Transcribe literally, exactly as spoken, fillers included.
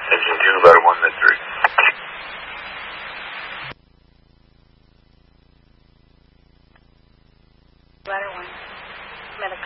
Engine two, letter one, mid three. Letter one, medical.